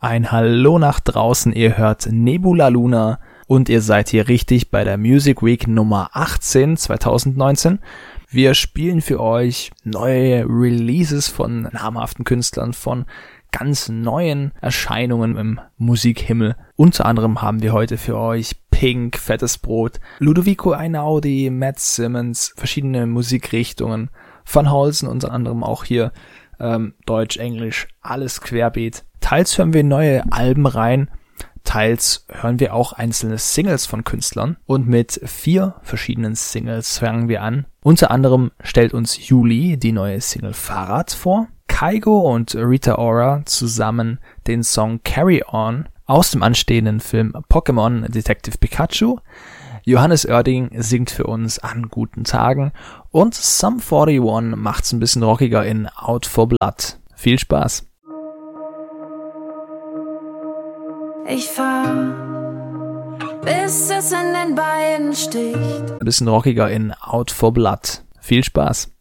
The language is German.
Ein Hallo nach draußen, ihr hört Nebula Luna und ihr seid hier richtig bei der Music Week Nummer 18 2019. Wir spielen für euch neue Releases von namhaften Künstlern, von ganz neuen Erscheinungen im Musikhimmel. Unter anderem haben wir heute für euch Pink, Fettes Brot, Ludovico Einaudi, Matt Simmons, verschiedene Musikrichtungen, Van Holzen unter anderem auch hier, Deutsch, Englisch, alles querbeet. Teils hören wir neue Alben rein, teils hören wir auch einzelne Singles von Künstlern und mit 4 verschiedenen Singles fangen wir an. Unter anderem stellt uns Juli die neue Single Fahrrad vor, Kygo und Rita Ora zusammen den Song Carry On aus dem anstehenden Film Pokémon Detective Pikachu. Johannes Oerding singt für uns An guten Tagen und Sum 41 macht's ein bisschen rockiger in Out for Blood. Viel Spaß! Ich fahr, bis es in den Beinen sticht. Ein bisschen rockiger in Out for Blood. Viel Spaß!